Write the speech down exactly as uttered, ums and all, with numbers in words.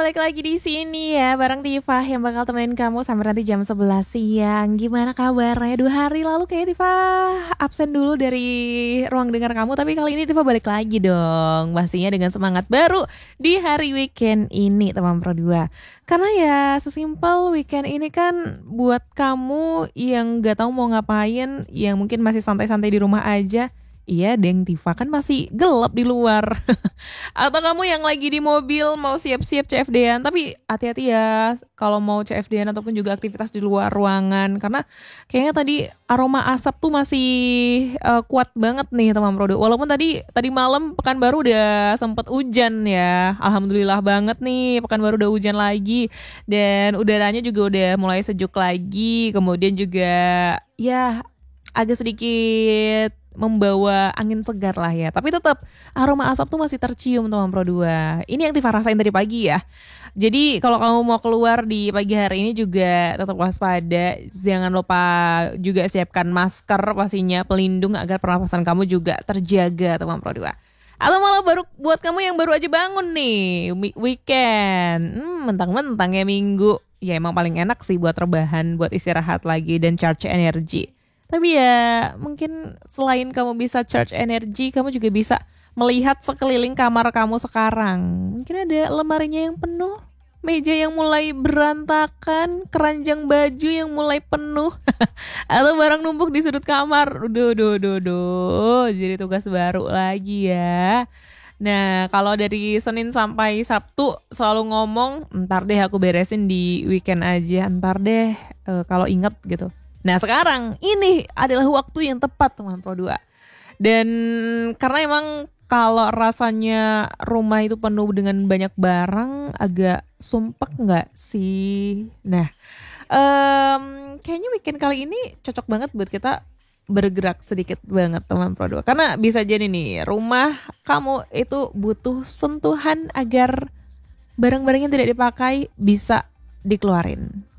balik lagi di sini ya bareng Tifa yang bakal temenin kamu sampai nanti jam sebelas siang. Gimana kabarnya? Dua hari lalu kayak Tifa absen dulu dari ruang dengar kamu, tapi kali ini Tifa balik lagi dong. Pastinya dengan semangat baru di hari weekend ini teman Pro dua. Karena ya sesimpel weekend ini kan buat kamu yang gak tahu mau ngapain, yang mungkin masih santai-santai di rumah aja. Iya, Deng Tifa kan masih gelap di luar. Atau kamu yang lagi di mobil mau siap-siap C F D-an, tapi hati-hati ya kalau mau C F D-an ataupun juga aktivitas di luar ruangan, karena kayaknya tadi aroma asap tuh masih uh, kuat banget nih teman Prodo. Walaupun tadi tadi malam Pekanbaru udah sempet hujan ya. Alhamdulillah banget nih Pekanbaru udah hujan lagi dan udaranya juga udah mulai sejuk lagi. Kemudian juga ya agak sedikit membawa angin segar lah ya. Tapi tetap aroma asap tuh masih tercium teman Pro dua. Ini yang Tifa rasain tadi pagi ya. Jadi kalau kamu mau keluar di pagi hari ini juga tetap waspada. Jangan lupa juga siapkan masker pastinya, pelindung agar pernafasan kamu juga terjaga teman Pro dua. Atau malah baru buat kamu yang baru aja bangun nih weekend, hmm, mentang-mentang ya minggu. Ya emang paling enak sih buat rebahan, buat istirahat lagi dan charge energi. Tapi ya mungkin selain kamu bisa charge energi, kamu juga bisa melihat sekeliling kamar kamu sekarang. Mungkin ada lemarinya yang penuh, meja yang mulai berantakan, keranjang baju yang mulai penuh, atau barang numpuk di sudut kamar. Duh, duh, duh, duh. Jadi tugas baru lagi ya. Nah, kalau dari Senin sampai Sabtu selalu ngomong, ntar deh aku beresin di weekend aja, ntar deh uh, kalau inget gitu. Nah sekarang ini adalah waktu yang tepat teman Pro dua. Dan karena emang kalau rasanya rumah itu penuh dengan banyak barang agak sumpek gak sih? Nah um, kayaknya weekend kali ini cocok banget buat kita bergerak sedikit banget teman Pro dua. Karena bisa jadi nih rumah kamu itu butuh sentuhan agar barang-barang yang tidak dipakai bisa dikeluarin.